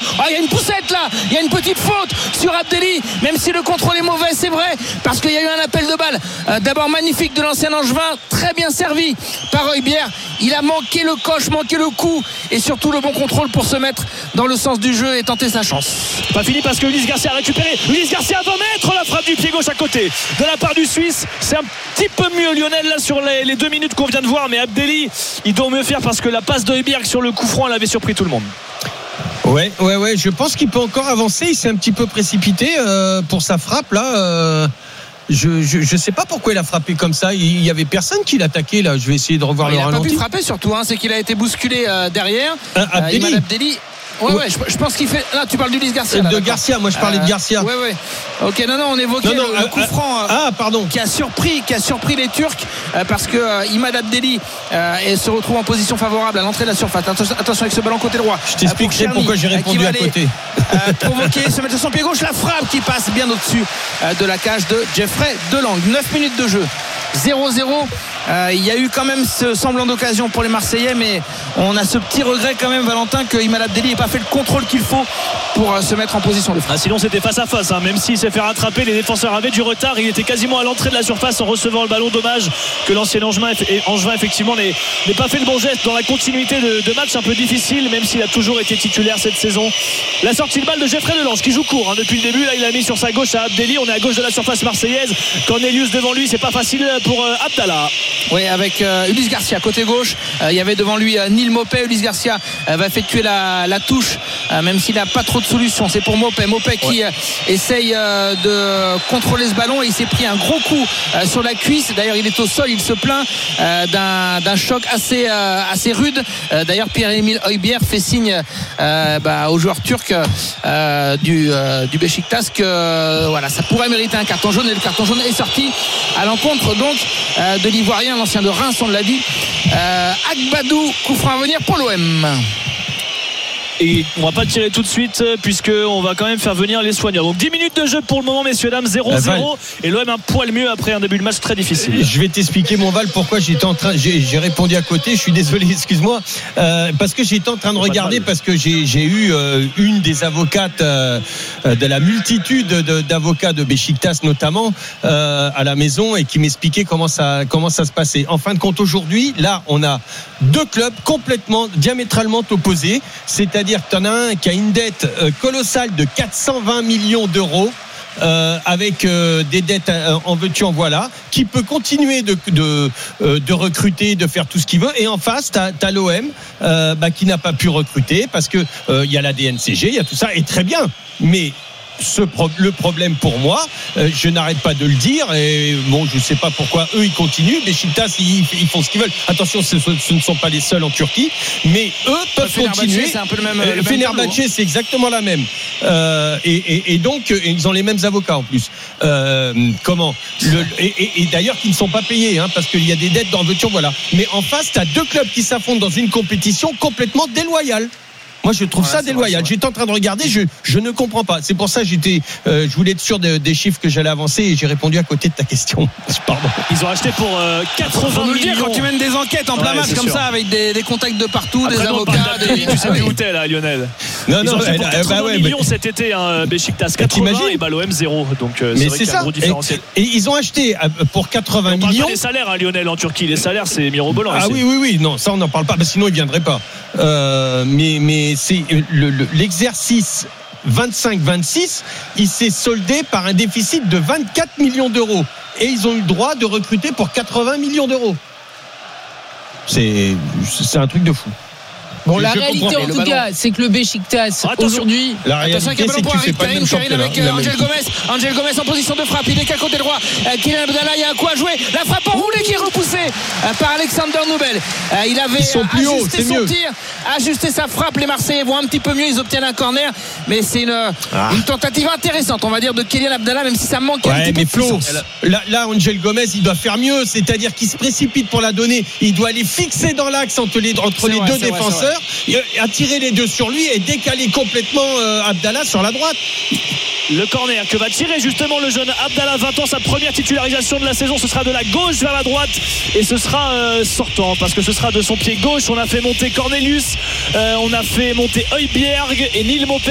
il y a une poussette là, il y a une petite faute sur Abdelli, même si le contrôle est mauvais, c'est vrai, parce qu'il y a eu un appel de balle d'abord magnifique de l'ancien Angevin, très bien servi par Højbjerg. Il a manqué le coche, manqué le coup et surtout le bon contrôle pour se mettre dans le sens du jeu et tenter sa chance. Pas fini parce que Ulysse Garcia a récupéré. Ulysse Garcia à 20 mètres, la frappe du pied gauche à côté de la part du Suisse. C'est un petit peu mieux Lionel là sur les 2 minutes qu'on vient de voir, mais Abdelli il doit mieux faire parce que la passe de Højbjerg sur le coup franc elle avait surpris tout le monde. Ouais, je pense qu'il peut encore avancer. Il s'est un petit peu précipité pour sa frappe là. Je sais pas pourquoi il a frappé comme ça. Il y avait personne qui l'attaquait là. Je vais essayer de revoir le ralenti. Il n'a pas pu frapper surtout, c'est qu'il a été bousculé derrière. Abdelli. Ouais, je pense qu'il fait. Là, tu parles d'Ulysse Garcia. De Garcia, moi je parlais de Garcia. Ouais. Ok, non, on évoquait le coup franc pardon. qui a surpris les Turcs parce que Imad Abdelli se retrouve en position favorable à l'entrée de la surface. Attention avec ce ballon côté droit. Je t'expliquerai pourquoi j'ai répondu à côté. Provoquer, se mettre sur son pied gauche, la frappe qui passe bien au-dessus de la cage de Jeffrey Delang. 9 minutes de jeu. 0-0. Il y a eu quand même ce semblant d'occasion pour les Marseillais, mais on a ce petit regret quand même, Valentin, que Imad Abdelli n'ait pas fait le contrôle qu'il faut pour se mettre en position de frappe. Sinon c'était face à face, même s'il s'est fait rattraper, les défenseurs avaient du retard, il était quasiment à l'entrée de la surface en recevant le ballon. Dommage que l'ancien Angevin effectivement n'ait pas fait le bon geste dans la continuité de match un peu difficile, même s'il a toujours été titulaire cette saison. La sortie de balle de Jeffrey Delange qui joue court depuis le début, là il a mis sur sa gauche à Abdelli, on est à gauche de la surface marseillaise, Cornelius devant lui, c'est pas facile pour Abdallah. Oui, avec Ulysse Garcia côté gauche, il y avait devant lui Neil Maupay. Ulysse Garcia va effectuer la touche, même s'il n'a pas trop de solutions. C'est pour Maupay qui essaye de contrôler ce ballon et il s'est pris un gros coup sur la cuisse. D'ailleurs il est au sol, il se plaint d'un choc assez rude. D'ailleurs Pierre-Emile Højbjerg fait signe aux joueurs turcs du Beşiktaş que ça pourrait mériter un carton jaune, et le carton jaune est sorti à l'encontre donc de l'Ivoirien, l'ancien de Reims, on l'a dit. Agbadou, coup franc à venir pour l'OM. Et on va pas tirer tout de suite puisqu'on va quand même faire venir les soigneurs. Donc 10 minutes de jeu pour le moment, messieurs dames, 0-0 et l'OM un poil mieux après un début de match très difficile. Je vais t'expliquer, mon Val, pourquoi j'ai répondu à côté. Je suis désolé, excuse-moi, parce que j'étais en train de regarder, parce que j'ai eu une des avocates de la multitude d'avocats de Beşiktaş notamment à la maison, et qui m'expliquait comment ça se passait. En fin de compte, aujourd'hui, là, on a deux clubs complètement diamétralement opposés, c'est-à-dire que tu en as un qui a une dette colossale de 420 millions d'euros, avec des dettes en veux-tu en voilà, qui peut continuer de recruter, de faire tout ce qu'il veut, et en face t'as l'OM qui n'a pas pu recruter parce que il y a la DNCG, il y a tout ça, et très bien, mais le problème pour moi, je n'arrête pas de le dire, et bon, je ne sais pas pourquoi eux ils continuent. Beşiktaş ils font ce qu'ils veulent. Attention, ce ne sont pas les seuls en Turquie, mais eux peuvent continuer. C'est un peu le même. Fenerbahçe, c'est exactement la même. Et donc ils ont les mêmes avocats en plus. Et d'ailleurs qui ne sont pas payés, parce qu'il y a des dettes dans voiture, voilà. Mais en face, tu as deux clubs qui s'affrontent dans une compétition complètement déloyale. Moi, je trouve ça déloyal. J'étais en train de regarder, je ne comprends pas. C'est pour ça que je voulais être sûr des chiffres que j'allais avancer, et j'ai répondu à côté de ta question. Pardon. Ils ont acheté pour 80 millions. Quand tu mènes des enquêtes en plein match comme ça, avec des contacts de partout, des avocats. Tu sais plus où t'es là, Lionel. Ils ont acheté pour 80 millions cet été, Beşiktaş 80 et l'OM 0. Donc c'est vrai qu'il y a un gros différentiel. Et ils ont acheté pour 80 millions. On parle pas des salaires, Lionel, en Turquie. Les salaires, c'est mirobolant. Ah oui, non, ça on n'en parle pas, sinon ils viendraient pas. Mais c'est l'exercice 25-26, il s'est soldé par un déficit de 24 millions d'euros, et ils ont eu le droit de recruter pour 80 millions d'euros. C'est un truc de fou. Bon, la réalité en tout cas, c'est que le Beşiktaş aujourd'hui. La réalité, c'est que tu fais pas le même championnat. Avec Angel Gomez en position de frappe, il est qu'à côté droit. Kylian Abdallah, il y a un coup à jouer. La frappe enroulée qui est repoussée par Alexander Nubel. Il avait ajusté son tir, ajusté sa frappe. Les Marseillais vont un petit peu mieux, ils obtiennent un corner, mais c'est une tentative intéressante, on va dire, de Kylian Abdallah, même si ça manque un petit peu de puissance. Là, Angel Gomez, il doit faire mieux, c'est-à-dire qu'il se précipite pour la donner. Il doit aller fixer dans l'axe entre les deux défenseurs. Attirer les deux sur lui et décaler complètement Abdallah sur la droite. Le corner que va tirer justement le jeune Abdallah, 20 ans, sa première titularisation de la saison, ce sera de la gauche vers la droite, et ce sera sortant, parce que ce sera de son pied gauche. On a fait monter Cornelius, on a fait monter Højbjerg et Neil Maupay